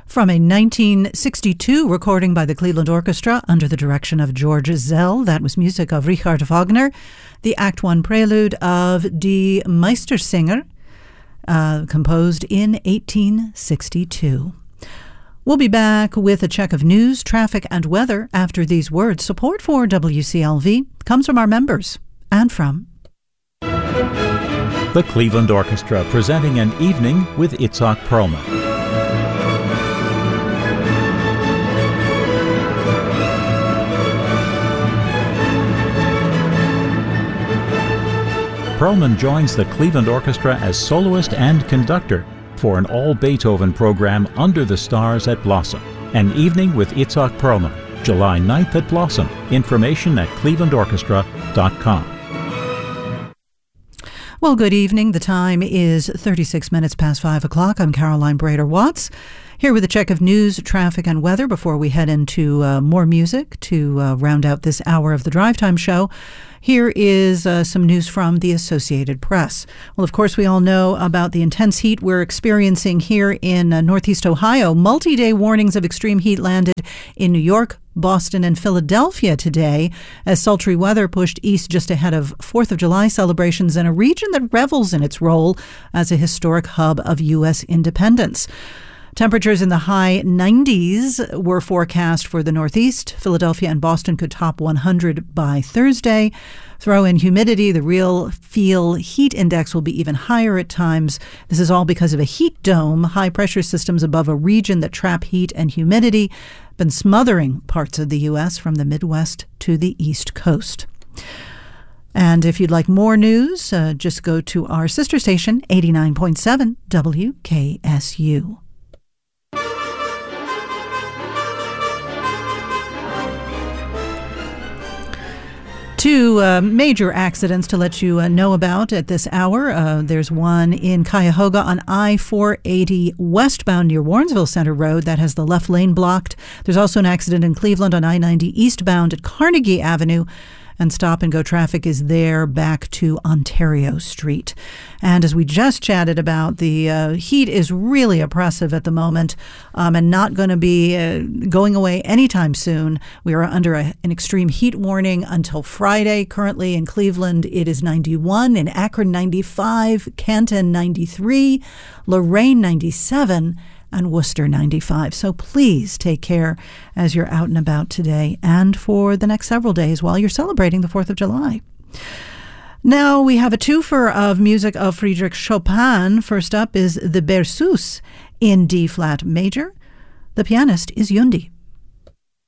From a 1962 recording by the Cleveland Orchestra under the direction of George Zell, that was music of Richard Wagner, the Act 1 prelude of Die Meistersinger, composed in 1862. We'll be back with a check of news, traffic, and weather after these words. Support for WCLV comes from our members and from the Cleveland Orchestra, presenting an evening with Itzhak Perlman. Perlman joins the Cleveland Orchestra as soloist and conductor for an all-Beethoven program Under the Stars at Blossom. An evening with Itzhak Perlman, July 9th at Blossom. Information at clevelandorchestra.com. Well, good evening. The time is 36 minutes past 5 o'clock. I'm Caroline Brader-Watts, here with a check of news, traffic, and weather before we head into more music to round out this hour of the Drive Time show. Here is some news from the Associated Press. Well, of course, we all know about the intense heat we're experiencing here in Northeast Ohio. Multi-day warnings of extreme heat landed in New York, Boston, and Philadelphia today as sultry weather pushed east just ahead of 4th of July celebrations in a region that revels in its role as a historic hub of U.S. independence. Temperatures in the high 90s were forecast for the Northeast. Philadelphia and Boston could top 100 by Thursday. Throw in humidity, the real feel heat index will be even higher at times. This is all because of a heat dome, high pressure systems above a region that trap heat and humidity, been smothering parts of the U.S. from the Midwest to the East Coast. And if you'd like more news, just go to our sister station, 89.7 WKSU. Two major accidents to let you know about at this hour. There's one in Cuyahoga on I-480 westbound near Warrensville Center Road that has the left lane blocked. There's also an accident in Cleveland on I-90 eastbound at Carnegie Avenue, and stop-and-go traffic is there back to Ontario Street. And as we just chatted about, the heat is really oppressive at the moment and not going to be going away anytime soon. We are under an extreme heat warning until Friday. Currently in Cleveland, it is 91. In Akron, 95. Canton, 93. Lorain, 97. And Worcester, 95. So please take care as you're out and about today and for the next several days while you're celebrating the 4th of July. Now we have a twofer of music of Friedrich Chopin. First up is the Berceuse in D-flat major. The pianist is Yundi.